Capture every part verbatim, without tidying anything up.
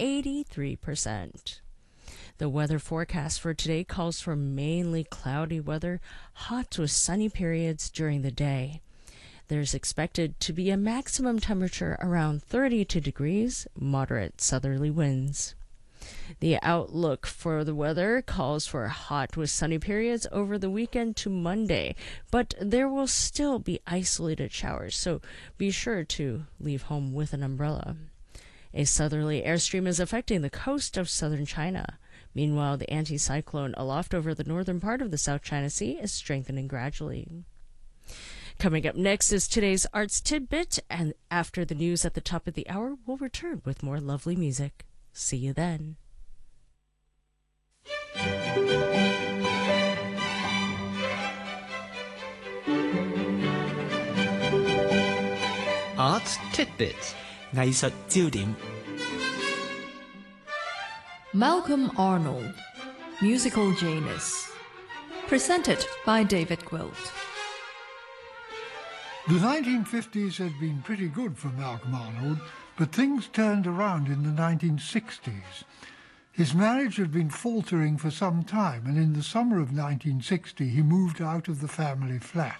eighty-three percent. The weather forecast for today calls for mainly cloudy weather, hot with sunny periods during the day. There's expected to be a maximum temperature around thirty-two degrees, moderate southerly winds. The outlook for the weather calls for hot with sunny periods over the weekend to Monday, but there will still be isolated showers, so be sure to leave home with an umbrella. A southerly airstream is affecting the coast of southern China. Meanwhile, the anticyclone aloft over the northern part of the South China Sea is strengthening gradually. Coming up next is today's Arts Tidbit, and after the news at the top of the hour, we'll return with more lovely music. See you then. Arts Tidbit 藝術焦點 Malcolm Arnold, Musical Janus. Presented by David Quilt. The nineteen fifties had been pretty good for Malcolm Arnold, but things turned around in the nineteen sixties. His marriage had been faltering for some time, and in the summer of nineteen sixty he moved out of the family flat.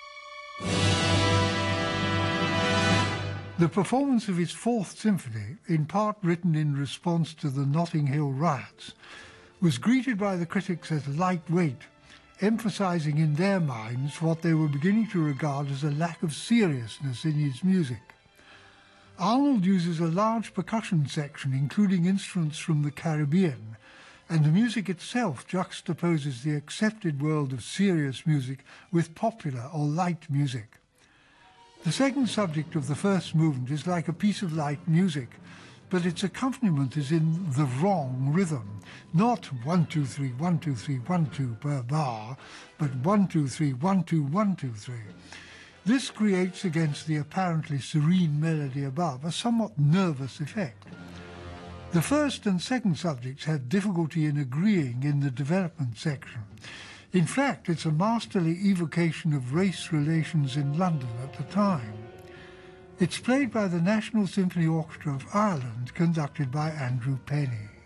The performance of his Fourth Symphony, in part written in response to the Notting Hill riots, was greeted by the critics as lightweight, emphasizing in their minds what they were beginning to regard as a lack of seriousness in his music. Arnold uses a large percussion section, including instruments from the Caribbean, and the music itself juxtaposes the accepted world of serious music with popular or light music. The second subject of the first movement is like a piece of light music, but its accompaniment is in the wrong rhythm, not one, two, three, one, two, three, one, two per bar, but one, two, three, one, two, one, two, three. This creates, against the apparently serene melody above, a somewhat nervous effect. The first and second subjects had difficulty in agreeing in the development section. In fact, it's a masterly evocation of race relations in London at the time. It's played by the National Symphony Orchestra of Ireland, conducted by Andrew Penny.